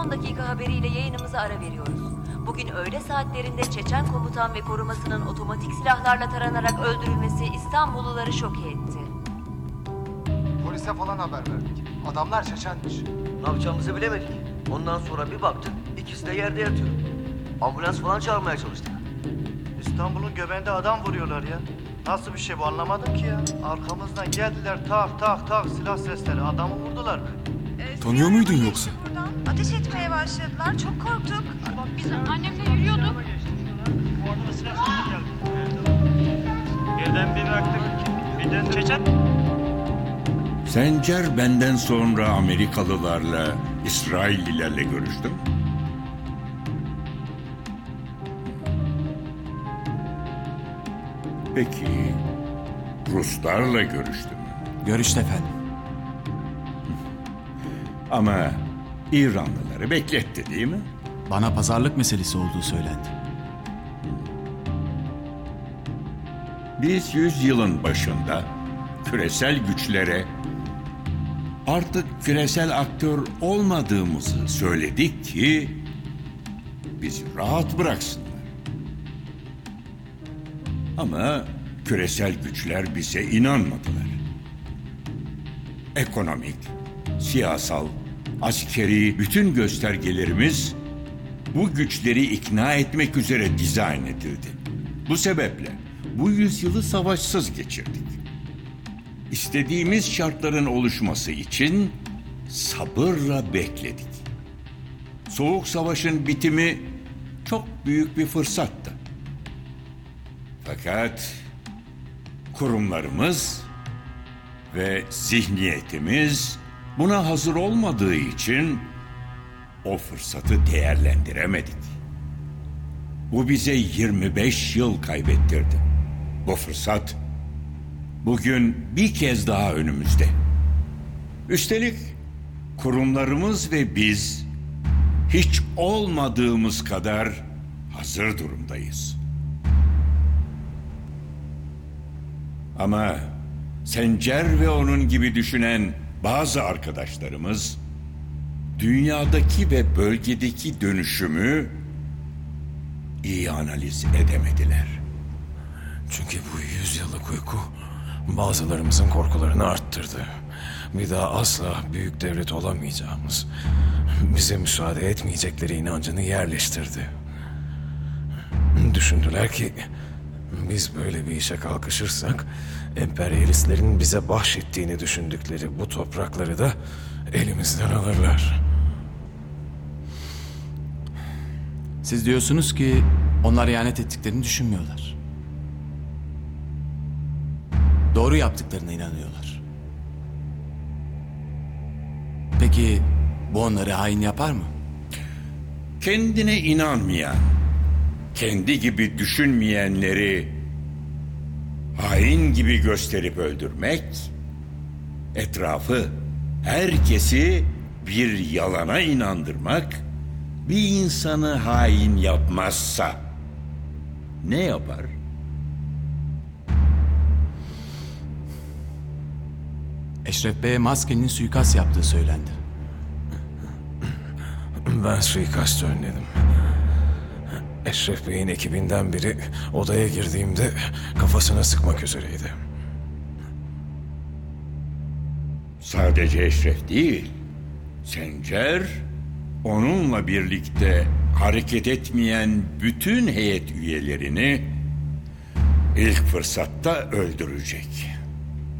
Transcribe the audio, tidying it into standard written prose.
son dakika haberiyle yayınımıza ara veriyoruz. Bugün öğle saatlerinde Çeçen komutan ve korumasının otomatik silahlarla taranarak öldürülmesi İstanbulluları şoke etti. Polise falan haber verdik. Adamlar Çeçenmiş. Ne yapacağımızı bilemedik. Ondan sonra bir baktık, ikisi de yerde yatıyor. Ambulans falan çağırmaya çalıştık. İstanbul'un göbeğinde adam vuruyorlar ya. Nasıl bir şey bu, anlamadım ki ya. Arkamızdan geldiler, tak tak tak, silah sesleri, adamı vurdular. Tanıyor muydun yoksa? Ateş etmeye başladılar. Çok korktuk. Biz annemle yürüyorduk. Birden bir baktık, birden Çeçen. Sencer benden sonra Amerikalılarla, İsraillilerle görüştüm. Peki, Ruslarla görüştüm. Görüşte efendim. Ama İranlıları bekletti değil mi? Bana pazarlık meselesi olduğu söylendi. Biz yüzyılın başında küresel güçlere artık küresel aktör olmadığımızı söyledik ki bizi rahat bıraksınlar. Ama küresel güçler bize inanmadılar. Ekonomik, siyasal, askeri bütün göstergelerimiz bu güçleri ikna etmek üzere dizayn edildi. Bu sebeple bu yüzyılı savaşsız geçirdik. İstediğimiz şartların oluşması için sabırla bekledik. Soğuk Savaş'ın bitimi çok büyük bir fırsattı. Fakat kurumlarımız ve zihniyetimiz buna hazır olmadığı için o fırsatı değerlendiremedik. Bu bize 25 yıl kaybettirdi. Bu fırsat bugün bir kez daha önümüzde. Üstelik kurumlarımız ve biz hiç olmadığımız kadar hazır durumdayız. Ama Sencer ve onun gibi düşünen bazı arkadaşlarımız dünyadaki ve bölgedeki dönüşümü iyi analiz edemediler. Çünkü bu yüzyıllık uyku bazılarımızın korkularını arttırdı. Bir daha asla büyük devlet olamayacağımız, bize müsaade etmeyecekleri inancını yerleştirdi. Düşündüler ki biz böyle bir işe kalkışırsak emperyalistlerin bize bahşettiğini düşündükleri bu toprakları da elimizden alırlar. Siz diyorsunuz ki onlar ihanet ettiklerini düşünmüyorlar. Doğru yaptıklarına inanıyorlar. Peki bu onları hain yapar mı? Kendine inanmayan, kendi gibi düşünmeyenleri hain gibi gösterip öldürmek, etrafı, herkesi bir yalana inandırmak, bir insanı hain yapmazsa ne yapar? Eşref Bey'e Masken'in suikast yaptığı söylendi. Ben suikastı önledim. Eşref Bey'in ekibinden biri odaya girdiğimde kafasına sıkmak üzereydi. Sadece Eşref değil, Sencer, onunla birlikte hareket etmeyen bütün heyet üyelerini ilk fırsatta öldürecek.